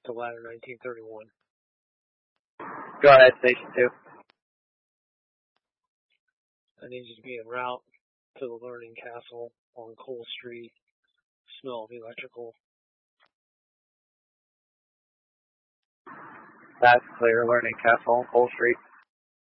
to ladder 1931. Go ahead, Station 2. I need you to be en route to the Learning Castle on Cole Street. Smell of electrical. That's clear. Learning Castle on Cole Street.